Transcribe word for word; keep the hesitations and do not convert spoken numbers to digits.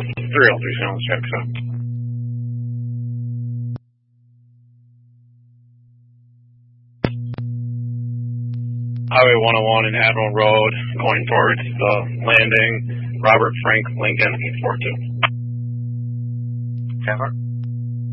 three oh three sounds check, so. Highway one oh one and Admiral Road, going towards the landing, Robert Frank Lincoln, four two. Ten